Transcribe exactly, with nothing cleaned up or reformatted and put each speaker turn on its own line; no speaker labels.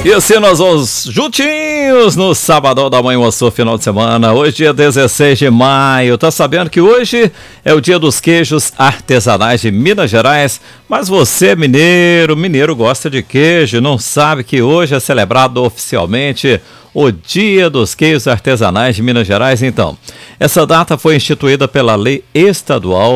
E assim nós vamos juntinhos no Sabadão da Manhã Moçô, final de semana. Hoje, dia dezesseis de maio. Tá sabendo que hoje é o dia dos queijos artesanais de Minas Gerais? Mas você, mineiro, mineiro gosta de queijo, não sabe que hoje é celebrado oficialmente o Dia dos Queijos Artesanais de Minas Gerais? Então, essa data foi instituída pela Lei Estadual